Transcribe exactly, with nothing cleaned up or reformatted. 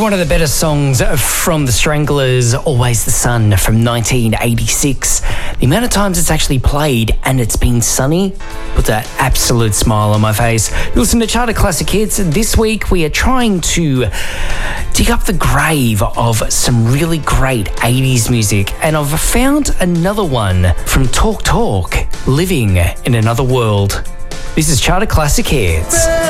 one of the better songs from the Stranglers, Always the Sun from nineteen eighty-six. The amount of times it's actually played and it's been sunny puts that absolute smile on my face. You listen to Charter Classic Hits. This week we are trying to dig up the grave of some really great eighties music, and I've found another one from Talk Talk, Living in Another World. This is Charter Classic Hits.